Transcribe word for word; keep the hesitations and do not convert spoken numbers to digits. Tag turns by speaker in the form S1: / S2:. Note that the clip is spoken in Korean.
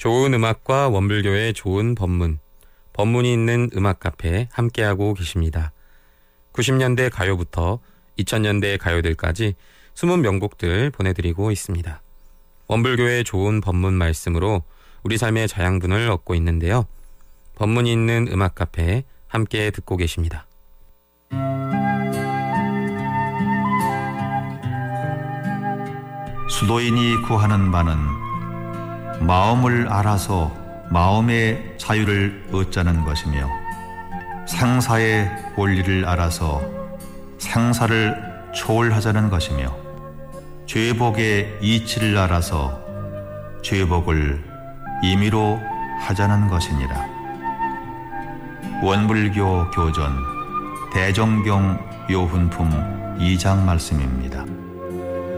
S1: 좋은 음악과 원불교의 좋은 법문, 법문이 있는 음악 카페 함께하고 계십니다. 구십 년대 가요부터 이천 년대 가요들까지 숨은 명곡들 보내드리고 있습니다. 원불교의 좋은 법문 말씀으로 우리 삶의 자양분을 얻고 있는데요. 법문이 있는 음악 카페 함께 듣고 계십니다.
S2: 수도인이 구하는 바는 마음을 알아서 마음의 자유를 얻자는 것이며 상사의 원리를 알아서 상사를 초월하자는 것이며 죄복의 이치를 알아서 죄복을 임의로 하자는 것이니라. 원불교 교전 대정경 요훈품 이 장 말씀입니다.